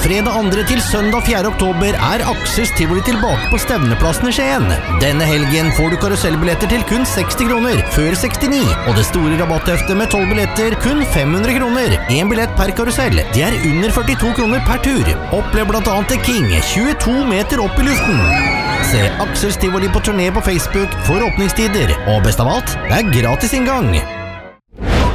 fredag 2. til søndag 4. oktober Aksels Tivoli tilbake på Stevneplassen i Skien. Denne helgen får du karusellbilletter til kun 60 kroner, før 69, og det store rabattheftet med 12 billetter kun 500 kroner. En billett per karusell, det under 42 kroner per tur. Opplev blant annet The King, 22 meter opp i luften. Se Aksels Tivoli på turné på Facebook for åpningstider, og best av alt, det gratis inngang.